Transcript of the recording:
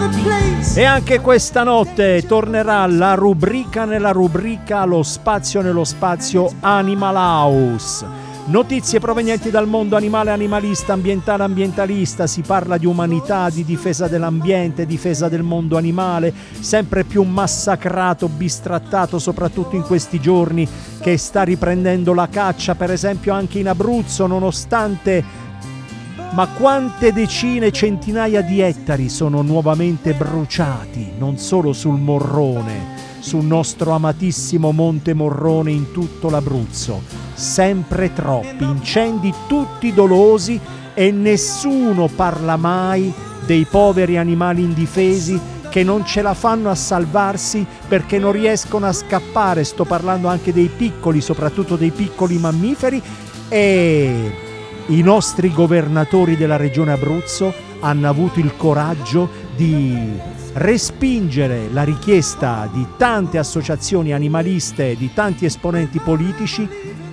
E anche questa notte tornerà la rubrica nella rubrica, lo spazio nello spazio Animal House. Notizie provenienti dal mondo animale, animalista, ambientale, ambientalista. Si parla di umanità, di difesa dell'ambiente, difesa del mondo animale, sempre più massacrato, bistrattato, soprattutto in questi giorni che sta riprendendo la caccia, per esempio anche in Abruzzo, nonostante... Ma quante decine, centinaia di ettari sono nuovamente bruciati, non solo sul Morrone, sul nostro amatissimo Monte Morrone, in tutto l'Abruzzo. Sempre troppi, incendi tutti dolosi, e nessuno parla mai dei poveri animali indifesi che non ce la fanno a salvarsi perché non riescono a scappare. Sto parlando anche dei piccoli, soprattutto dei piccoli mammiferi, e i nostri governatori della regione Abruzzo hanno avuto il coraggio di respingere la richiesta di tante associazioni animaliste, di tanti esponenti politici,